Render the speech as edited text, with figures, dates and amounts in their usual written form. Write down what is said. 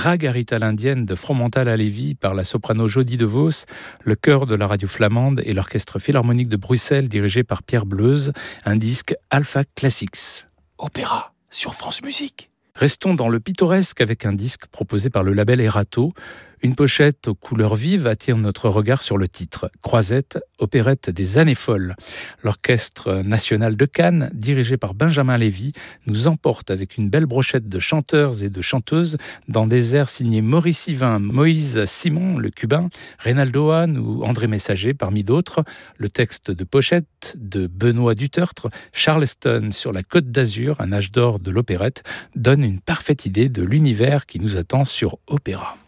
Ragarita l'indienne de Fromental à Lévis par la soprano Jodie de Vos, le chœur de la radio flamande et l'orchestre philharmonique de Bruxelles dirigé par Pierre Bleuze, un disque Alpha Classics. Opéra sur France Musique. Restons dans le pittoresque avec un disque proposé par le label Erato. Une pochette aux couleurs vives attire notre regard sur le titre. Croisette, opérette des années folles. L'Orchestre national de Cannes, dirigé par Benjamin Lévy, nous emporte avec une belle brochette de chanteurs et de chanteuses dans des airs signés Maurice Yvain, Moïse Simon, le cubain, Reynaldo Hahn ou André Messager, parmi d'autres. Le texte de pochette de Benoît Dutertre, Charleston sur la Côte d'Azur, un âge d'or de l'opérette, donne une parfaite idée de l'univers qui nous attend sur Opéra.